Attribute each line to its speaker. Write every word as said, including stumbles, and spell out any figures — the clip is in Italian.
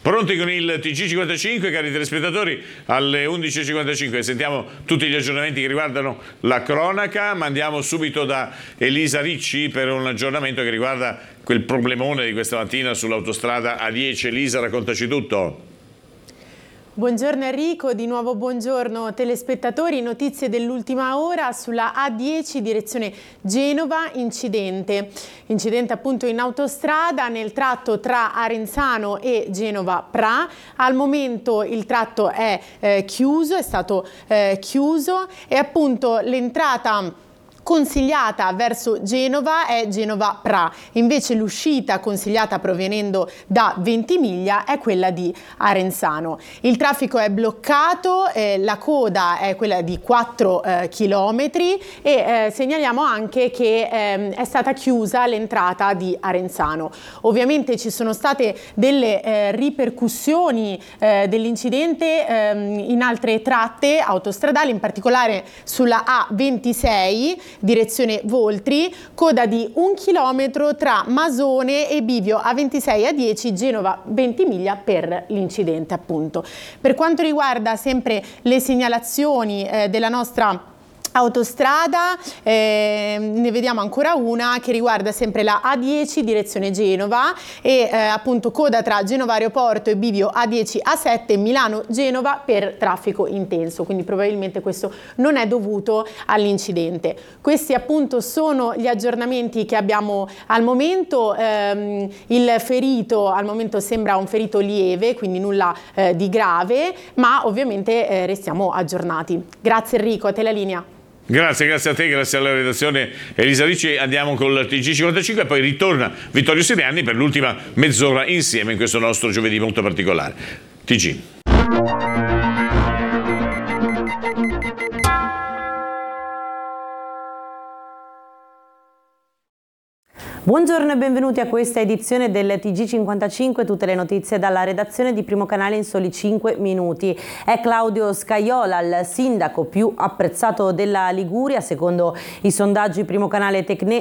Speaker 1: Pronti con il T G cinquantacinque, cari telespettatori, alle undici e cinquantacinque sentiamo tutti gli aggiornamenti che riguardano la cronaca, ma andiamo subito da Elisa Ricci per un aggiornamento che riguarda quel problemone di questa mattina sull'autostrada A dieci. Elisa, raccontaci tutto.
Speaker 2: Buongiorno Enrico, di nuovo buongiorno telespettatori. Notizie dell'ultima ora sulla A dieci direzione Genova, incidente. Incidente appunto in autostrada nel tratto tra Arenzano e Genova Pra. Al momento il tratto è eh, chiuso, è stato eh, chiuso e appunto l'entrata consigliata verso Genova è Genova Pra, invece l'uscita consigliata provenendo da Ventimiglia è quella di Arenzano. Il traffico è bloccato, eh, la coda è quella di quattro eh, chilometri e eh, segnaliamo anche che eh, è stata chiusa l'entrata di Arenzano. Ovviamente ci sono state delle eh, ripercussioni eh, dell'incidente eh, in altre tratte autostradali, in particolare sulla A ventisei direzione Voltri, coda di un chilometro tra Masone e Bivio A ventisei A dieci Genova Ventimiglia per l'incidente appunto. Per quanto riguarda sempre le segnalazioni eh, della nostra autostrada, eh, ne vediamo ancora una che riguarda sempre la A dieci direzione Genova e eh, appunto coda tra Genova Aeroporto e Bivio A dieci A sette Milano Genova per traffico intenso, quindi probabilmente questo non è dovuto all'incidente. Questi appunto sono gli aggiornamenti che abbiamo al momento. ehm, il ferito al momento sembra un ferito lieve, quindi nulla eh, di grave, ma ovviamente eh, restiamo aggiornati. Grazie Enrico, a te la linea.
Speaker 1: Grazie, grazie a te, grazie alla redazione Elisa Ricci. Andiamo col T G cinquantacinque e poi ritorna Vittorio Sirianni per l'ultima mezz'ora insieme in questo nostro giovedì molto particolare. T G.
Speaker 3: Buongiorno e benvenuti a questa edizione del T G cinquantacinque, tutte le notizie dalla redazione di Primo Canale in soli cinque minuti. È Claudio Scajola, il sindaco più apprezzato della Liguria, secondo i sondaggi Primo Canale Tecne